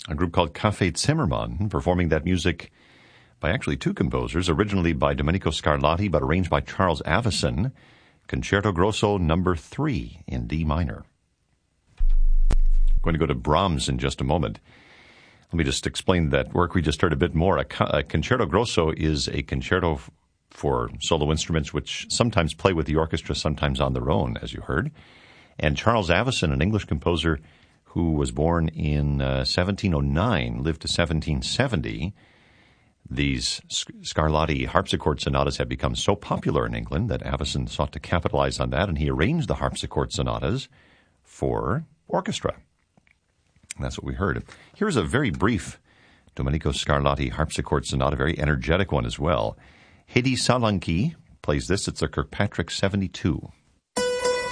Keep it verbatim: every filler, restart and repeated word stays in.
a group called Café Zimmermann, performing that music by actually two composers, originally by Domenico Scarlatti, but arranged by Charles Avison, Concerto Grosso number three in D minor. I'm going to go to Brahms in just a moment. Let me just explain that work we just heard a bit more. A, a Concerto Grosso is a concerto f- for solo instruments which sometimes play with the orchestra, sometimes on their own, as you heard. And Charles Avison, an English composer who was born in uh, seventeen oh nine, lived to seventeen seventy. These Scarlatti harpsichord sonatas have become so popular in England that Avison sought to capitalize on that, and he arranged the harpsichord sonatas for orchestra. That's what we heard. Here's a very brief Domenico Scarlatti harpsichord sonata, a very energetic one as well. Hedi Salanki plays this. It's a Kirkpatrick seventy-two.